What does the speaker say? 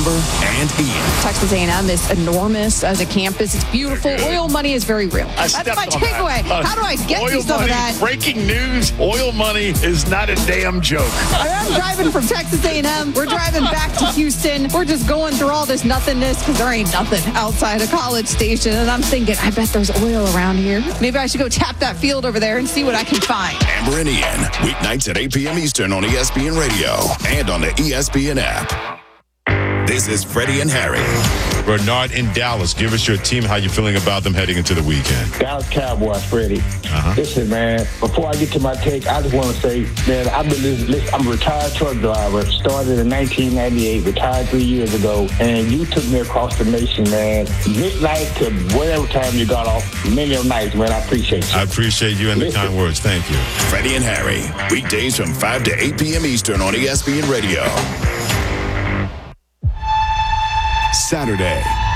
Amber and Ian. Texas A&M is enormous as a campus. It's beautiful. Oil money is very real. That's my takeaway. How do I get you some of that? Breaking news, oil money is not a damn joke. I'm driving from Texas A&M. We're driving back to Houston. We're just going through all this nothingness because there ain't nothing outside of College Station. And I'm thinking, I bet there's oil around here. Maybe I should go tap that field over there and see what I can find. Amber and Ian, weeknights at 8 p.m. Eastern on ESPN Radio and on the ESPN app. This is Freddie and Harry. Bernard in Dallas, give us your team. How you feeling about them heading into the weekend? Dallas Cowboys, Freddie. Listen, man, before I get to my take, I just want to say, man, I'm a retired truck driver. Started in 1998, retired 3 years ago, and you took me across the nation, man. Midnight to whatever time you got off, many of nights, man. I appreciate you. I appreciate you and the kind words. Thank you. Freddie and Harry, weekdays from 5 to 8 p.m. Eastern on ESPN Radio. Saturday,